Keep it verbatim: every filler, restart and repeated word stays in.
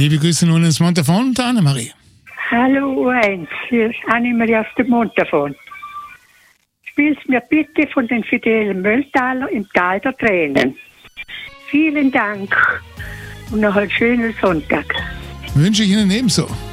Liebe Grüße nun ins Montafon, Annemarie. Hallo U eins, hier ist Annemarie aus dem Montafon. Spiel's mir bitte von den Fidelen Mölltaler im Tal der Tränen. Vielen Dank und noch einen schönen Sonntag. Wünsche ich Ihnen ebenso.